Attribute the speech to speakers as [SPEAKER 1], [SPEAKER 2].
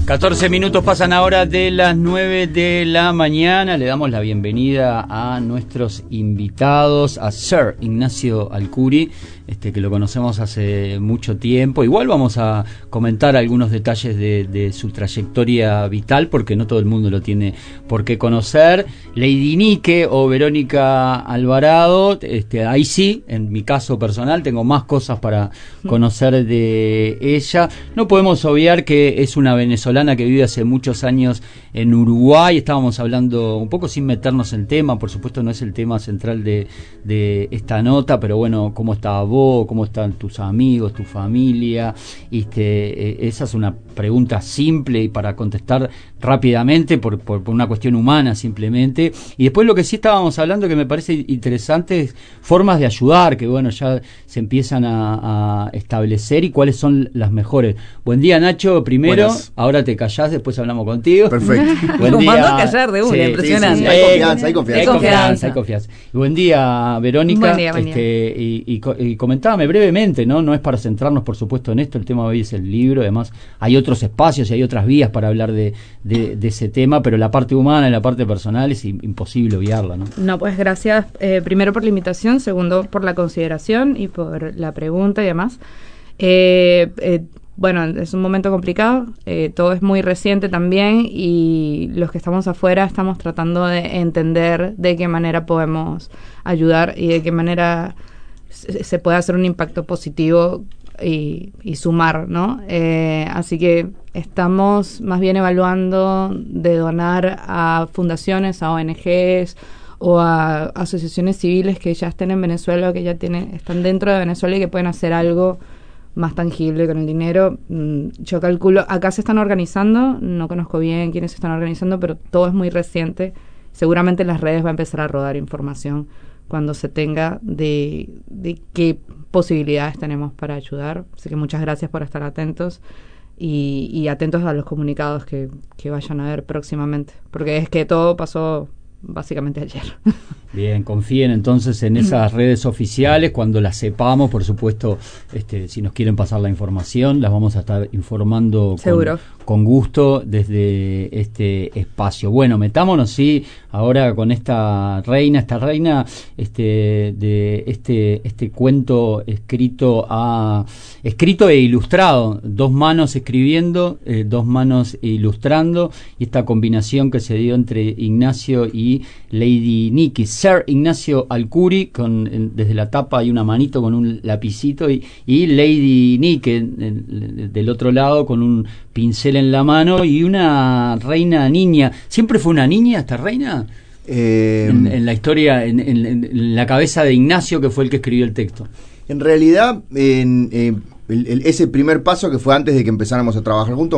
[SPEAKER 1] 14 minutos pasan ahora de las 9 de la mañana. Le damos la bienvenida a nuestros invitados, a Sir Ignacio Alcuri, que lo conocemos hace mucho tiempo. Igual vamos a comentar algunos detalles de su trayectoria vital, porque no todo el mundo lo tiene por qué conocer. Lady Nike o Verónica Alvarado, ahí sí, en mi caso personal, tengo más cosas para conocer de ella. No podemos obviar que es una venezolana que vive hace muchos años en Uruguay. Estábamos hablando un poco sin meternos en tema, por supuesto no es el tema central de esta nota, pero bueno, ¿cómo estás vos? ¿Cómo están tus amigos, tu familia? Esa es una pregunta simple y para contestar rápidamente por una cuestión humana simplemente. Y después lo que sí estábamos hablando, que me parece interesante, es formas de ayudar, que bueno, ya se empiezan a establecer, y cuáles son las mejores. Buen día, Nacho, primero. Buenas. Ahora te callás, después hablamos contigo.
[SPEAKER 2] Perfecto.
[SPEAKER 3] Buen día. Mandó a callar de una, impresionante.
[SPEAKER 2] Sí, hay confianza.
[SPEAKER 1] Hay confianza. Buen día, Verónica.
[SPEAKER 3] Buen día.
[SPEAKER 1] Y comentábame brevemente, ¿no? Es para centrarnos, por supuesto, en esto. El tema hoy es el libro. Además, hay otros espacios y hay otras vías para hablar de ese tema, pero la parte humana y la parte personal es imposible obviarla, ¿no?
[SPEAKER 3] No, pues gracias, primero por la invitación, segundo por la consideración y por la pregunta y demás. Bueno, es un momento complicado, todo es muy reciente también, y los que estamos afuera estamos tratando de entender de qué manera podemos ayudar y de qué manera se puede hacer un impacto positivo y sumar, ¿no? Así que estamos más bien evaluando de donar a fundaciones, a ONGs o a asociaciones civiles que ya estén en Venezuela o que ya están dentro de Venezuela y que pueden hacer algo más tangible con el dinero. Yo calculo, acá se están organizando, no conozco bien quiénes se están organizando, pero todo es muy reciente. Seguramente en las redes va a empezar a rodar información cuando se tenga de qué posibilidades tenemos para ayudar. Así que muchas gracias por estar atentos y atentos a los comunicados que vayan a ver próximamente, porque es que todo pasó básicamente ayer.
[SPEAKER 1] Bien, confíen entonces en esas redes oficiales. Cuando las sepamos, por supuesto, si nos quieren pasar la información, las vamos a estar informando con gusto desde este espacio. Bueno, metámonos sí ahora con esta reina de este cuento escrito e ilustrado, dos manos escribiendo, dos manos ilustrando, y esta combinación que se dio entre Ignacio y Lady Nike. Sir Ignacio Alcuri, desde la tapa hay una manito con un lapicito, y Lady Nike del otro lado con un pincel en la mano, y una reina niña. ¿Siempre fue una niña esta reina? En la historia, en la cabeza de Ignacio, que fue el que escribió el texto.
[SPEAKER 2] En realidad, ese primer paso, que fue antes de que empezáramos a trabajar juntos,